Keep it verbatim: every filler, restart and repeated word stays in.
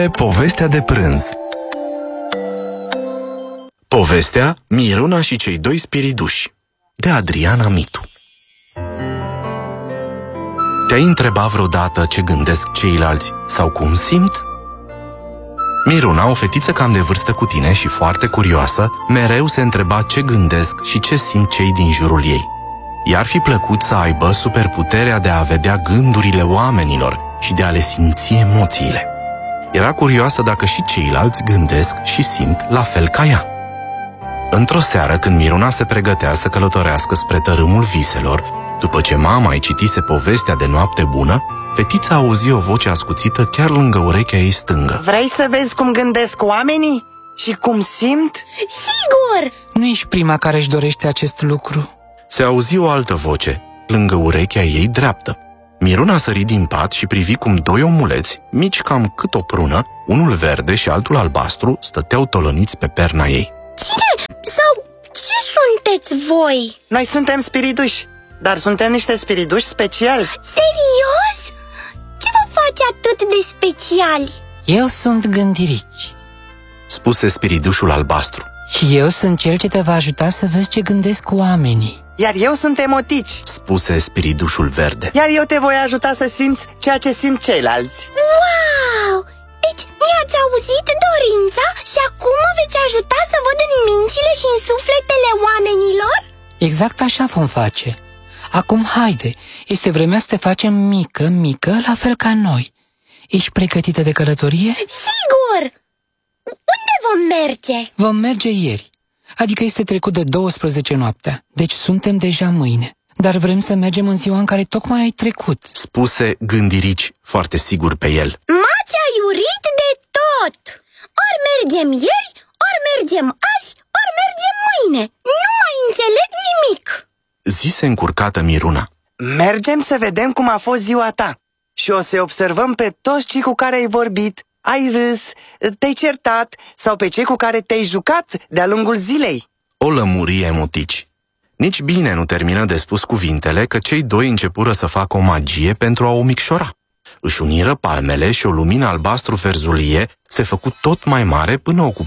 Povestea de prânz. Povestea Miruna și cei doi spiriduși, de Adriana Mitu. Te-ai întrebat vreodată ce gândesc ceilalți sau cum simt? Miruna, o fetiță cam de vârstă cu tine și foarte curioasă, mereu se întreba ce gândesc și ce simt cei din jurul ei. I-ar fi plăcut să aibă superputerea de a vedea gândurile oamenilor și de a le simți emoțiile. Era curioasă dacă și ceilalți gândesc și simt la fel ca ea. Într-o seară, când Miruna se pregătea să călătorească spre tărâmul viselor, după ce mama îi citise povestea de noapte bună, fetița auzi o voce ascuțită chiar lângă urechea ei stângă. Vrei să vezi cum gândesc oamenii? Și cum simt? Sigur! Nu ești prima care își dorește acest lucru. Se auzi o altă voce, lângă urechea ei dreaptă. Miruna sări din pat și privi cum doi omuleți, mici cam cât o prună, unul verde și altul albastru, stăteau tolăniți pe perna ei. Cine sau ce sunteți voi? Noi suntem spiriduși, dar suntem niște spiriduși speciali. Serios? Ce vă face atât de speciali? Eu sunt Gândirici, spuse spiridușul albastru. și eu sunt cel ce te va ajuta să vezi ce gândesc oamenii. Iar eu sunt Emotici, spuse spiridușul verde. iar eu te voi ajuta să simți ceea ce simt ceilalți. Wow! Deci mi-ați auzit dorința și acum mă veți ajuta să văd în mințile și în sufletele oamenilor? Exact așa vom face. Acum haide, este vremea să te facem mică, mică, la fel ca noi. Ești pregătită de călătorie? Sigur! Unde vom merge? Vom merge ieri, adică este trecut de douăsprezece noaptea, deci suntem deja mâine. Dar vrem să mergem în ziua în care tocmai ai trecut, spuse Gândirici, foarte sigur pe el. M-ați aiurit de tot! Ori mergem ieri, ori mergem azi, ori mergem mâine. Nu mai înțeleg nimic! Zise încurcată Miruna. Mergem să vedem cum a fost ziua ta și o să observăm pe toți cei cu care ai vorbit, ai râs, te-ai certat sau pe cei cu care te-ai jucat de-a lungul zilei. O lămuri Emotici. Nici bine nu termină de spus cuvintele că cei doi începură să facă o magie pentru a o micșora. Își uniră palmele și o lumină albastru verzulie se făcu tot mai mare până ocupă